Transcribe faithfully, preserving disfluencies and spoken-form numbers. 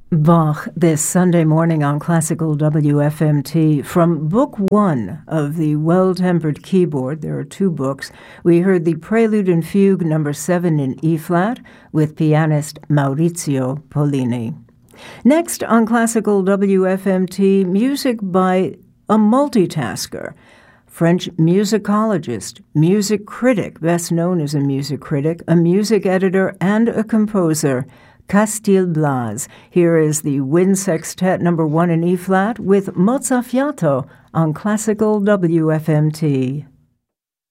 Bach this Sunday morning on Classical W F M T. From Book One of the Well-Tempered Keyboard, there are two books, we heard the Prelude and Fugue number seven in E-flat with pianist Maurizio Pollini. Next on Classical W F M T, music by a multitasker, French musicologist, music critic, best known as a music critic, a music editor, and a composer, Castille Blas. Here is the Wind Sextet number one in E-flat with Mozzafiato on Classical W F M T.